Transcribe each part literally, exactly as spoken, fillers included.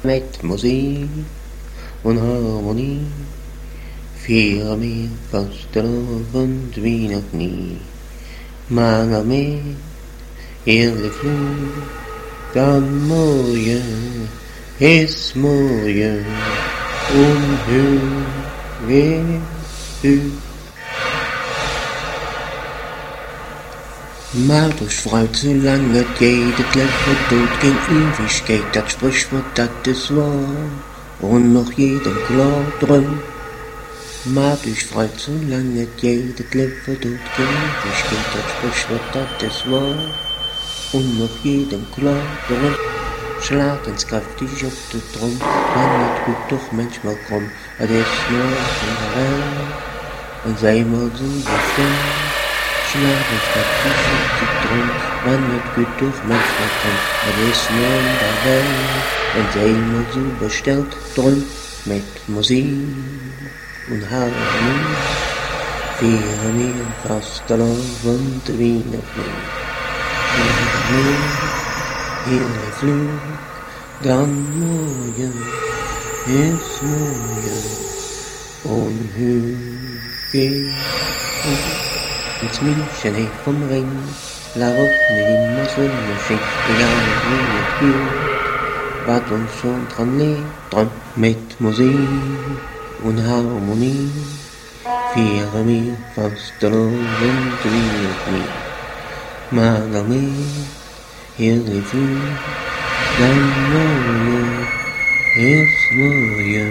Met muziek en harmonie vieren wir vastelovend wie nog nie. Maar meer eerlijk vloed, dan mooier is mooier. Onheur u. Maar dus fruit, zolang het geht, het leven doet geen Ewigkeit, dat Sprichwort, dat is waar, und noch jedem klar drum. Maar dus fruit, zolang het geht, het leven doet geen Ewigkeit, dat Sprichwort, dat is waar, und noch jedem klar drum. Slaat eens krachtig op de trom, maar het goed toch manchmal krom, het is nog in de wel, en zij maar zo bestemd. Slaat eens krachtig op de trom, maar het goed toch manchmal krom, het is nog in de wel, en zij maar zo besteld, drum met muziek en harmonie, vieren wir vastelovend wie nog nie. Meer heerlijk vloed, dan mooier is mooier. Onheugen het München heeft vom Ring, waarop nu immer Sonnenschein, egal wie het geht, wat ons schon dran lebt, dran met muziek en harmonie, vieren wir vastelovend wie nog nie. Maar dan meer heerlijk vloed, dan mooier is mooier.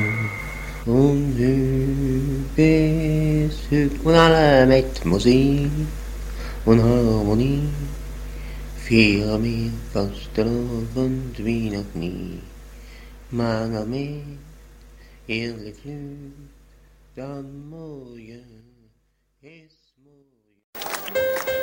Onheugen is heug. En alle met muziek en harmonie vieren wir vastelovend wie nog nie. Maar dan meer heerlijk vloed, dan mooier.